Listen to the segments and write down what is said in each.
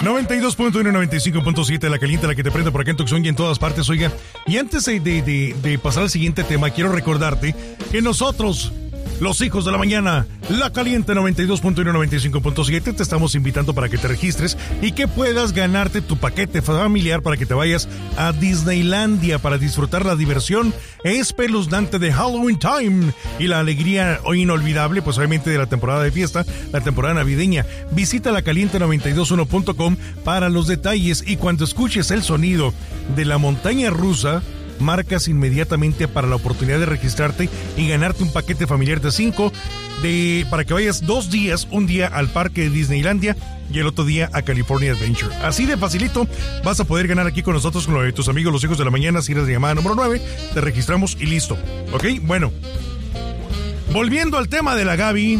92.1, 95.7, la caliente, la que te prende por acá en Tucson y en todas partes, oiga. Y antes de pasar al siguiente tema, quiero recordarte que nosotros, los hijos de la mañana, la caliente 92.1, 95.7, te estamos invitando para que te registres y que puedas ganarte tu paquete familiar para que te vayas a Disneylandia para disfrutar la diversión espeluznante de Halloween Time y la alegría inolvidable, pues obviamente de la temporada de fiesta, la temporada navideña. Visita la caliente921.com para los detalles y cuando escuches el sonido de la montaña rusa, marcas inmediatamente para la oportunidad de registrarte y ganarte un paquete familiar de 5 para que vayas 2 días, un día al parque de Disneylandia y el otro día a California Adventure. Así de facilito vas a poder ganar aquí con nosotros, con tus amigos los hijos de la mañana. Si eres de llamada número 9, te registramos y listo. ¿Ok? Bueno, volviendo al tema de la Gaby,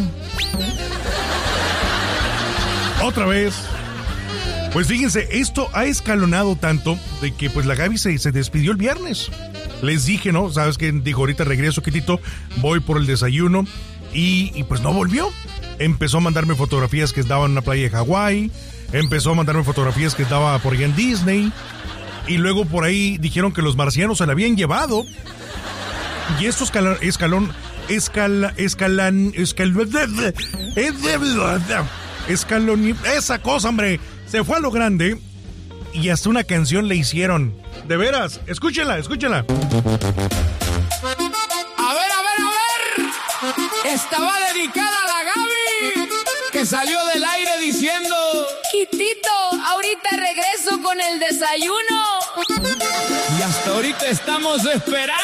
otra vez. Pues fíjense, esto ha escalonado tanto de que pues la Gaby se despidió el viernes. Les dije, ¿no? ¿Sabes qué? Dijo, ahorita regreso, Quitito, voy por el desayuno. Y pues no volvió. Empezó a mandarme fotografías que estaba en una playa de Hawái. Empezó a mandarme fotografías que estaba por allá en Disney. Y luego por ahí dijeron que los marcianos se la habían llevado. Y esto esa cosa, hombre, se fue a lo grande y hasta una canción le hicieron. De veras, escúchenla. A ver. Esta va dedicada a la Gaby, que salió del aire diciendo: Quitito, ahorita regreso con el desayuno. Y hasta ahorita estamos esperando.